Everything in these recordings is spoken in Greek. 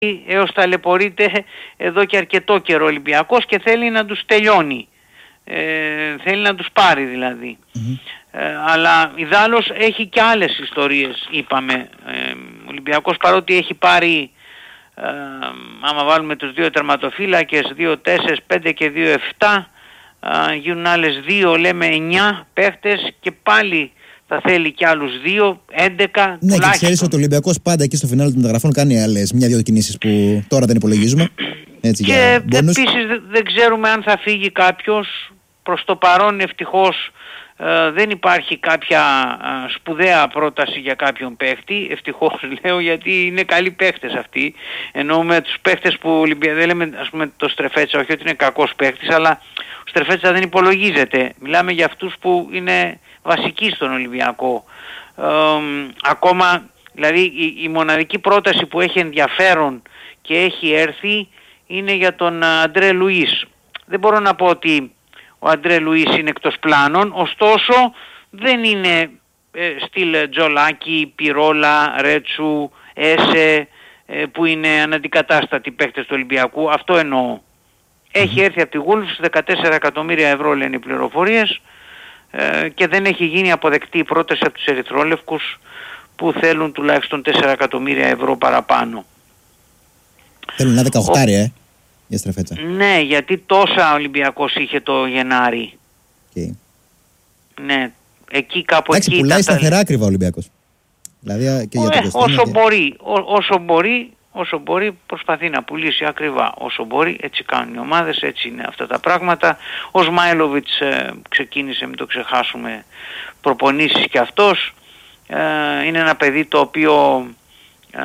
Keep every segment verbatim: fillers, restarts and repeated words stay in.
έως ταλαιπωρείται εδώ και αρκετό καιρό Ολυμπιακός και θέλει να τους τελειώνει. Ε, θέλει να τους πάρει δηλαδή. Mm-hmm. Ε, αλλά ιδάλλως έχει και άλλες ιστορίες, είπαμε. Ε, ο Ολυμπιακός παρότι έχει πάρει, ε, άμα βάλουμε τους δύο τερματοφύλακες, δύο τέσσερα πέντε και δύο επτά, ε, γίνουν άλλες δύο, λέμε εννιά παίχτες και πάλι θα θέλει και άλλους δύο, έντεκα ναι, τουλάχιστον. Και ξέρεις ότι ο Ολυμπιακός πάντα εκεί στο φινάλε των μεταγραφών κάνει άλλες μια-δυο κινήσεις που τώρα δεν υπολογίζουμε. Έτσι, και επίσης δεν ξέρουμε αν θα φύγει κάποιος. Προς το παρόν ευτυχώς ε, δεν υπάρχει κάποια ε, σπουδαία πρόταση για κάποιον παίχτη. Ευτυχώς λέω, γιατί είναι καλοί παίχτες αυτοί. Ενώ με τους παίχτες που δεν λέμε, ας πούμε, το Στρεφέτσα, όχι ότι είναι κακός παίχτης, αλλά ο Στρεφέτσα δεν υπολογίζεται. Μιλάμε για αυτούς που είναι βασικοί στον Ολυμπιακό. Ε, ακόμα, δηλαδή η, η μοναδική πρόταση που έχει ενδιαφέρον και έχει έρθει είναι για τον Αντρέ Λουίς. Δεν μπορώ να πω ότι ο Αντρέ Λουίς είναι εκτός πλάνων, ωστόσο δεν είναι ε, στυλ Τζολάκη, Πιρόλα, Ρέτσου, Έσε, ε, που είναι αναντικατάστατοι παίκτες του Ολυμπιακού. Αυτό εννοώ. Έχει έρθει από τη Wolves, δεκατέσσερα εκατομμύρια ευρώ λένε οι πληροφορίες, ε, και δεν έχει γίνει αποδεκτή η πρόταση από τους ερυθρόλευκους που θέλουν τουλάχιστον τέσσερα εκατομμύρια ευρώ παραπάνω. Θέλουν ένα δεκαοχτάρια, ε. Ναι, γιατί τόσα ο Ολυμπιακός είχε το Γενάρη. Okay. Ναι, εκεί κάπου εντάξει, εκεί. Πουλάει σταθερά ακριβά ο Ολυμπιακός. Δηλαδή, και για το ε, όσο, και... μπορεί, ό, όσο μπορεί, όσο μπορεί προσπαθεί να πουλήσει ακριβά. Όσο μπορεί, έτσι κάνουν οι ομάδες, έτσι είναι αυτά τα πράγματα. Ο Σμάιλοβιτς ε, ξεκίνησε, μην το ξεχάσουμε, προπονήσεις και αυτός. Ε, είναι ένα παιδί το οποίο ε,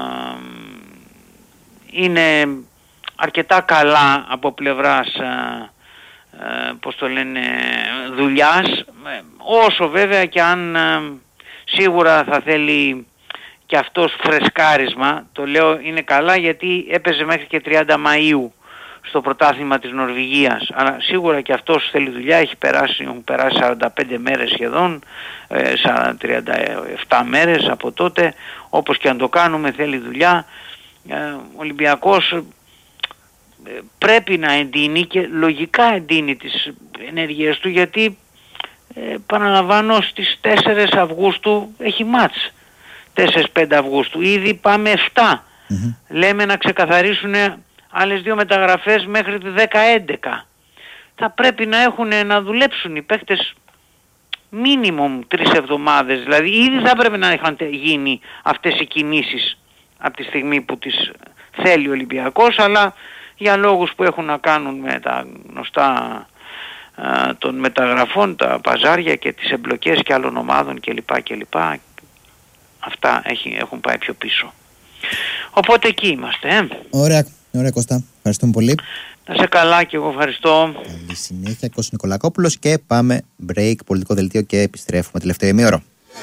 είναι αρκετά καλά από πλευράς ε, ε, πώς το λένε, δουλειάς, ε, όσο βέβαια και αν ε, σίγουρα θα θέλει και αυτός φρεσκάρισμα. Το λέω είναι καλά γιατί έπαιζε μέχρι και τριάντα Μαΐου στο πρωτάθλημα της Νορβηγίας, αλλά σίγουρα και αυτός θέλει δουλειά. Έχει περάσει, έχουν περάσει σαράντα πέντε μέρες σχεδόν, ε, τριάντα επτά μέρες από τότε. Όπως και αν το κάνουμε θέλει δουλειά. ε, ο Ολυμπιακός πρέπει να εντείνει και λογικά εντείνει τις ενέργειες του, γιατί ε, παραλαμβάνω στις τέσσερις Αυγούστου έχει μάτς. τέσσερα πέντε Αυγούστου ήδη πάμε επτά. Mm-hmm. Λέμε να ξεκαθαρίσουν άλλες δύο μεταγραφές μέχρι τη δέκα έντεκα. Θα πρέπει να έχουν να δουλέψουν οι παίκτες μίνιμουμ τρεις εβδομάδες. Δηλαδή ήδη θα πρέπει να είχαν γίνει αυτές οι κινήσεις από τη στιγμή που τις θέλει ο Ολυμπιακός, αλλά για λόγους που έχουν να κάνουν με τα γνωστά α, των μεταγραφών, τα παζάρια και τις εμπλοκές και άλλων ομάδων κλπ. κλπ. Αυτά έχει, έχουν πάει πιο πίσω. Οπότε εκεί είμαστε. Ε. Ωραία, ωραία Κώστα. Ευχαριστούμε πολύ. Να σε καλά και εγώ ευχαριστώ. Καλή συνέχεια, Κώστας Νικολακόπουλος, και πάμε break, πολιτικό δελτίο, και επιστρέφουμε τελευταίο ημίωρο.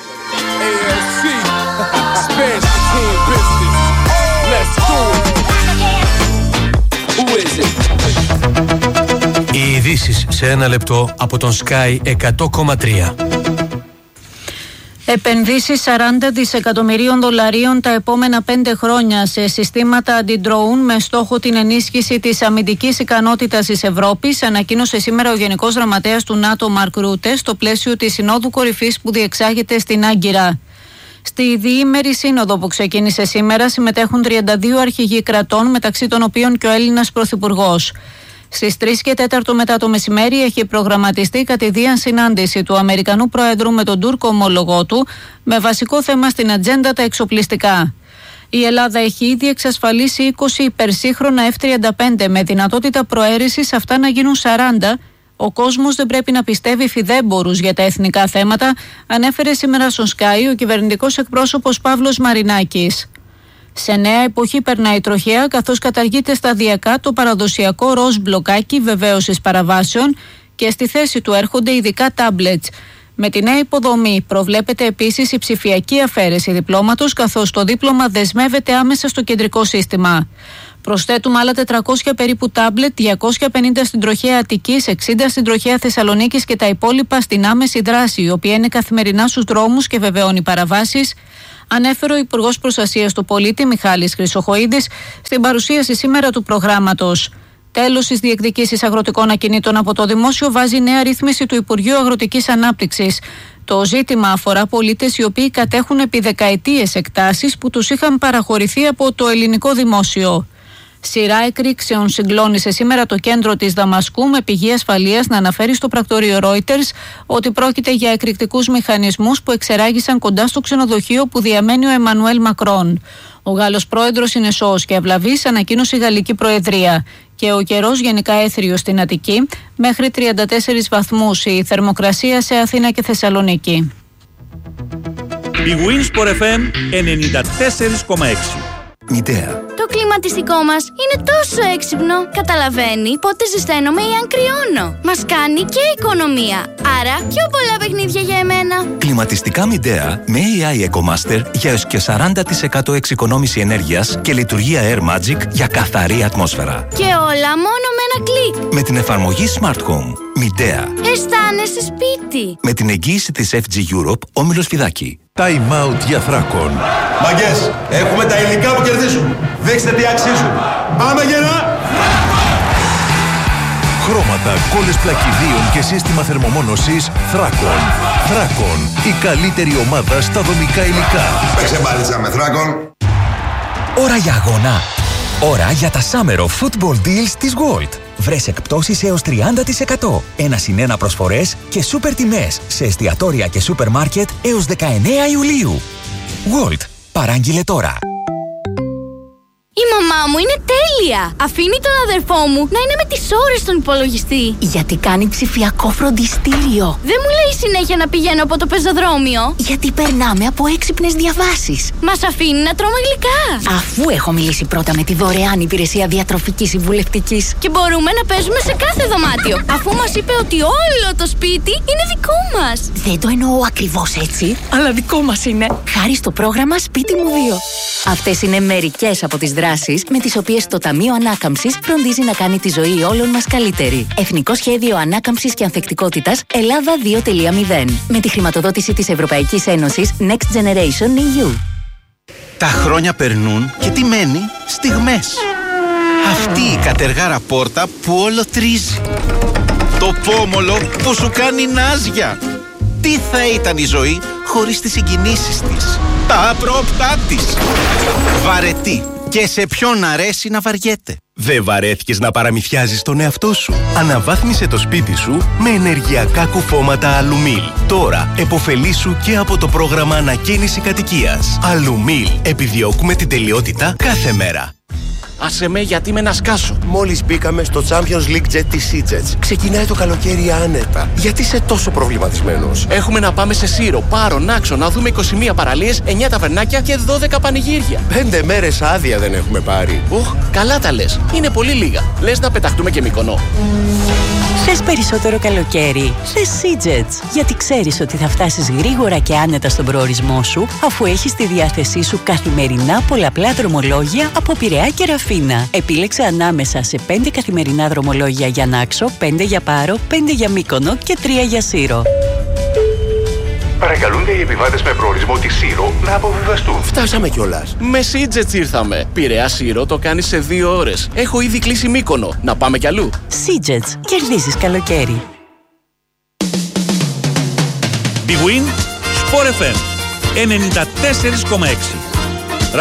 Οι ειδήσεις σε ένα λεπτό από τον Sky εκατό κόμμα τρία. Επενδύσεις σαράντα δισεκατομμυρίων δολαρίων τα επόμενα πέντε χρόνια σε συστήματα αντι-drone με στόχο την ενίσχυση της αμυντικής ικανότητας της Ευρώπης, ανακοίνωσε σήμερα ο Γενικός Γραμματέας του ΝΑΤΟ Μαρκ Ρούτε στο πλαίσιο της Συνόδου Κορυφής που διεξάγεται στην Άγκυρα. Στη διήμερη σύνοδο που ξεκίνησε σήμερα συμμετέχουν τριάντα δύο αρχηγοί κρατών, μεταξύ των οποίων και ο Έλληνας Πρωθυπουργός. Στις τρεις και τέσσερα μετά το μεσημέρι έχει προγραμματιστεί κατηδίαν συνάντηση του Αμερικανού Προέδρου με τον Τούρκο ομόλογό του, με βασικό θέμα στην ατζέντα τα εξοπλιστικά. Η Ελλάδα έχει ήδη εξασφαλίσει είκοσι υπερσύγχρονα εφ τριάντα πέντε με δυνατότητα προαίρεσης αυτά να γίνουν σαράντα. Ο κόσμος δεν πρέπει να πιστεύει φιδέμπορους για τα εθνικά θέματα, ανέφερε σήμερα στον Sky ο κυβερνητικός εκπρόσωπος Παύλος Μαρινάκης. Σε νέα εποχή περνάει η τροχέα, καθώς καταργείται σταδιακά το παραδοσιακό ροζ μπλοκάκι βεβαίωσης παραβάσεων και στη θέση του έρχονται ειδικά τάμπλετς. Με τη νέα υποδομή προβλέπεται επίσης η ψηφιακή αφαίρεση διπλώματος, καθώς το δίπλωμα δεσμεύεται άμεσα στο κεντρικό σύστημα. Προσθέτουμε άλλα τετρακόσια περίπου τάμπλετ, διακόσια πενήντα στην τροχέα Αττικής, εξήντα στην τροχέα Θεσσαλονίκης και τα υπόλοιπα στην άμεση δράση, η οποία είναι καθημερινά στους δρόμους και βεβαιώνει παραβάσεις. ανέφερε ο Υπουργός Προστασίας του Πολίτη Μιχάλης Χρυσοχοΐδης στην παρουσίαση σήμερα του προγράμματος. Τέλος στις διεκδικήσεις αγροτικών ακινήτων από το Δημόσιο βάζει νέα ρύθμιση του Υπουργείου Αγροτικής Ανάπτυξης. Το ζήτημα αφορά πολίτες οι οποίοι κατέχουν επί δεκαετίες εκτάσεις που τους είχαν παραχωρηθεί από το ελληνικό δημόσιο. Σειρά εκρήξεων συγκλώνησε σήμερα το κέντρο της Δαμασκού, με πηγή ασφαλείας να αναφέρει στο πρακτορείο Reuters ότι πρόκειται για εκρηκτικούς μηχανισμούς που εξεράγησαν κοντά στο ξενοδοχείο που διαμένει ο Εμμανουέλ Μακρόν. Ο Γάλλος πρόεδρος είναι σώος και αυλαβής, ανακοίνωσε η Γαλλική Προεδρία. Και ο καιρός γενικά έθριος στην Αττική, μέχρι τριάντα τέσσερις βαθμούς η θερμοκρασία σε Αθήνα και Θεσσαλονίκη. Η Winsport εφ εμ ενενήντα τέσσερα κόμμα έξι. Μητέα. Το κλιματιστικό μας είναι τόσο έξυπνο. Καταλαβαίνει πότε ζεσταίνομαι ή αν κρυώνω. Μας κάνει και οικονομία. Άρα πιο πολλά παιχνίδια για εμένα. Κλιματιστικά Midea με έι άι EcoMaster για έως και σαράντα τοις εκατό εξοικονόμηση ενέργειας και λειτουργία Air Magic για καθαρή ατμόσφαιρα. Και όλα μόνο με ένα κλικ. Με την εφαρμογή Smart Home. Midea. Αισθάνεσαι σπίτι. Με την εγγύηση της εφ τζι Europe, Όμιλος Φιδάκη. Time out για Θράκον. Μαγκές, έχουμε τα υλικά που κερδίζουν. Δείξτε τι αξίζουν. Πάμε γερά! Χρώματα, κόλλες πλακιδίων και σύστημα θερμομόνωσης Θράκον. Θράκον, η καλύτερη ομάδα στα δομικά υλικά. Παίξε μπάλιτσα με Θράκον. Ώρα για αγώνα. Ώρα για τα Summer of Football Deals της Gold. Βρες εκπτώσεις έως τριάντα τοις εκατό. Ένα συν ένα προσφορές και σούπερ τιμές σε εστιατόρια και σούπερ μάρκετ έως δεκαεννέα Ιουλίου. Gold. Παράγγειλε τώρα. Η μαμά μου είναι τέλεια! Αφήνει τον αδερφό μου να είναι με τις ώρες στον υπολογιστή. Γιατί κάνει ψηφιακό φροντιστήριο. Δεν μου λέει συνέχεια να πηγαίνω από το πεζοδρόμιο. Γιατί περνάμε από έξυπνες διαβάσεις. Μας αφήνει να τρώμε γλυκά. Αφού έχω μιλήσει πρώτα με τη δωρεάν υπηρεσία διατροφικής συμβουλευτικής. Και μπορούμε να παίζουμε σε κάθε δωμάτιο. Αφού μας είπε ότι όλο το σπίτι είναι δικό μας. Δεν το εννοώ ακριβώς έτσι, αλλά δικό μας είναι. Χάρη στο πρόγραμμα Σπίτι μου δύο. Αυτές είναι μερικές από τις δράσεις με τις οποίες το Ταμείο Ανάκαμψης φροντίζει να κάνει τη ζωή όλων μας καλύτερη. Εθνικό Σχέδιο Ανάκαμψης και Ανθεκτικότητας Ελλάδα δύο τελεία μηδέν. Με τη χρηματοδότηση της Ευρωπαϊκής Ένωσης Next Generation ι γιου. Τα χρόνια περνούν και τι μένει? Στιγμές. Αυτή η κατεργάρα πόρτα που όλο τρίζει. Το πόμολο που σου κάνει νάζια. Τι θα ήταν η ζωή χωρίς τις συγκινήσεις της, τα απρόπτά της. Βαρετή. Και σε ποιον αρέσει να βαριέται. Δεν βαρέθηκες να παραμυθιάζεις τον εαυτό σου? Αναβάθμισε το σπίτι σου με ενεργειακά κουφώματα Αλουμίλ. Τώρα επωφελήσου και από το πρόγραμμα ανακαίνιση κατοικίας. Αλουμίλ. Επιδιώκουμε την τελειότητα κάθε μέρα. Άσε με, γιατί με να σκάσω. Μόλις μπήκαμε στο Champions League Jet της Seajets. Ξεκινάει το καλοκαίρι άνετα. Γιατί είσαι τόσο προβληματισμένος? Έχουμε να πάμε σε Σύρο, Πάρο, Νάξο, να δούμε είκοσι μία παραλίες, εννέα ταβερνάκια και δώδεκα πανηγύρια. Πέντε μέρες άδεια δεν έχουμε πάρει. Οχ, καλά τα λες. Είναι πολύ λίγα. Λες να πεταχτούμε και Μυκονό. Θες περισσότερο καλοκαίρι? Θες Seajets. Γιατί ξέρεις ότι θα φτάσεις γρήγορα και άνετα στον προορισμό σου, αφού έχεις στη διάθεσή σου καθημερινά πολλαπλά δρομολόγια από Πειραιά και Ραφίνα. Επίλεξε ανάμεσα σε πέντε καθημερινά δρομολόγια για Νάξο, πέντε για Πάρο, πέντε για Μύκονο και τρία για Σύρο. Παρακαλούνται οι επιβάτες με προορισμό τη Σύρο να αποβιβαστούν. Φτάσαμε κιόλας. Με Seajets ήρθαμε. Πειραιά Σύρο το κάνεις σε δύο ώρες. Έχω ήδη κλείσει Μύκονο. Να πάμε κι αλλού. Seajets. Κερδίζεις καλοκαίρι. Big Win Sport εφ εμ ενενήντα τέσσερα κόμμα έξι.